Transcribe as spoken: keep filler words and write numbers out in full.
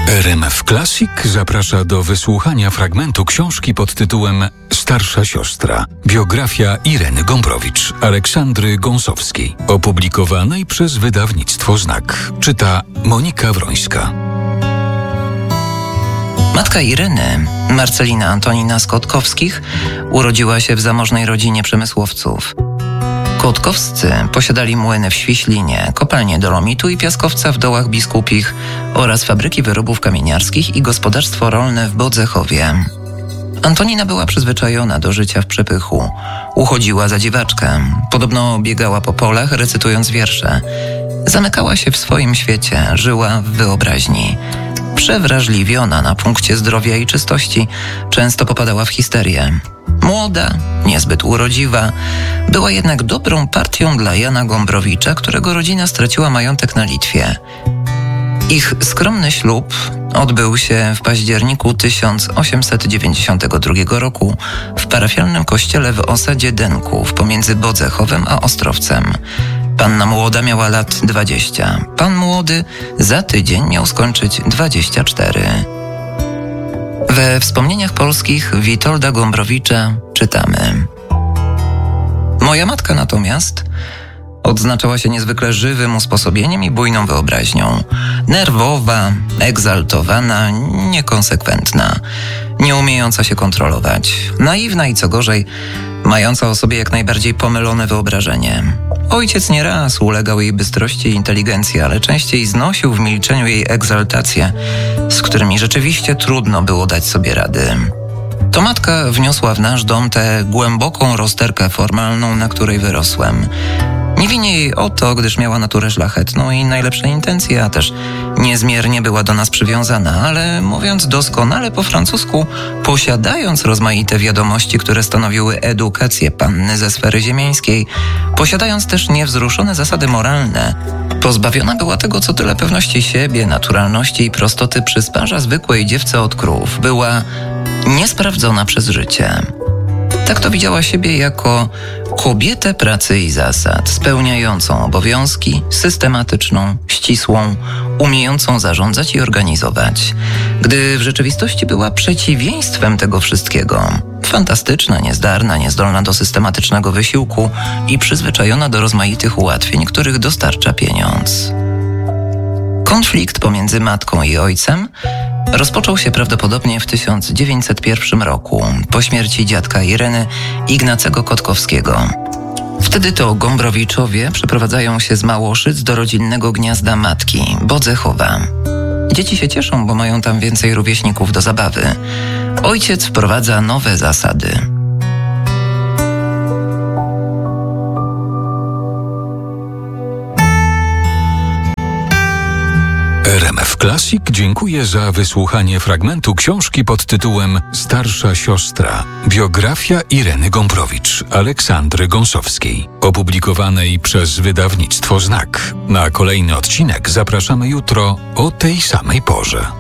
R M F Classic zaprasza do wysłuchania fragmentu książki pod tytułem Starsza siostra. Biografia Ireny Gombrowicz, Aleksandry Gąsowskiej, opublikowanej przez wydawnictwo Znak. Czyta Monika Wrońska. Matka Ireny, Marcelina Antonina z Kotkowskich, urodziła się w zamożnej rodzinie przemysłowców. Kotkowscy posiadali młyny w Świślinie, kopalnie dolomitu i piaskowca w Dołach Biskupich oraz fabryki wyrobów kamieniarskich i gospodarstwo rolne w Bodzechowie. Antonina była przyzwyczajona do życia w przepychu. Uchodziła za dziwaczkę. Podobno biegała po polach, recytując wiersze. Zamykała się w swoim świecie, żyła w wyobraźni. Przewrażliwiona na punkcie zdrowia i czystości, często popadała w histerię. Młoda, niezbyt urodziwa, była jednak dobrą partią dla Jana Gombrowicza, którego rodzina straciła majątek na Litwie. Ich skromny ślub odbył się w październiku tysiąc osiemset dziewięćdziesiątego drugiego roku w parafialnym kościele w osadzie Denków pomiędzy Bodzechowem a Ostrowcem. Panna młoda miała lat dwadzieścia. Pan młody za tydzień miał skończyć dwadzieścia cztery. We wspomnieniach polskich Witolda Gombrowicza czytamy: Moja matka natomiast odznaczała się niezwykle żywym usposobieniem i bujną wyobraźnią. Nerwowa, egzaltowana, niekonsekwentna, nie umiejąca się kontrolować, naiwna i co gorzej, mająca o sobie jak najbardziej pomylone wyobrażenie. Ojciec nieraz ulegał jej bystrości i inteligencji, ale częściej znosił w milczeniu jej egzaltacje, z którymi rzeczywiście trudno było dać sobie rady. To matka wniosła w nasz dom tę głęboką rozterkę formalną, na której wyrosłem. Nie winię jej o to, gdyż miała naturę szlachetną i najlepsze intencje, a też niezmiernie była do nas przywiązana, ale mówiąc doskonale po francusku, posiadając rozmaite wiadomości, które stanowiły edukację panny ze sfery ziemiańskiej, posiadając też niewzruszone zasady moralne, pozbawiona była tego, co tyle pewności siebie, naturalności i prostoty przysparza zwykłej dziewce od krów. Była niesprawdzona przez życie. Tak to widziała siebie jako kobietę pracy i zasad, spełniającą obowiązki, systematyczną, ścisłą, umiejącą zarządzać i organizować. Gdy w rzeczywistości była przeciwieństwem tego wszystkiego. Fantastyczna, niezdarna, niezdolna do systematycznego wysiłku i przyzwyczajona do rozmaitych ułatwień, których dostarcza pieniądz. Konflikt pomiędzy matką i ojcem rozpoczął się prawdopodobnie w tysiąc dziewięćset pierwszym roku, po śmierci dziadka Ireny, Ignacego Kotkowskiego. Wtedy to Gombrowiczowie przeprowadzają się z Małoszyc do rodzinnego gniazda matki, Bodzechowa. Dzieci się cieszą, bo mają tam więcej rówieśników do zabawy. Ojciec wprowadza nowe zasady. R M F Classic dziękuję za wysłuchanie fragmentu książki pod tytułem Starsza siostra. Biografia Ireny Gombrowicz, Aleksandry Gąsowskiej, opublikowanej przez wydawnictwo Znak. Na kolejny odcinek zapraszamy jutro o tej samej porze.